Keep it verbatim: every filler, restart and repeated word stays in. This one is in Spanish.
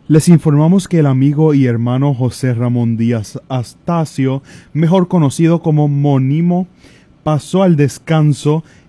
Les informamos que el amigo y hermano José Ramón Díaz Astacio, mejor conocido como Monimo, pasó al descanso